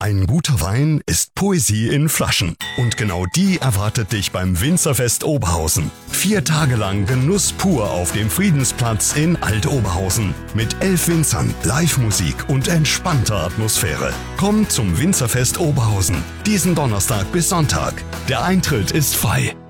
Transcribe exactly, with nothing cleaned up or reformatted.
Ein guter Wein ist Poesie in Flaschen. Und genau die erwartet dich beim Winzerfest Oberhausen. Vier Tage lang Genuss pur auf dem Friedensplatz in Alt-Oberhausen. Mit elf Winzern, Live-Musik und entspannter Atmosphäre. Komm zum Winzerfest Oberhausen. Diesen Donnerstag bis Sonntag. Der Eintritt ist frei.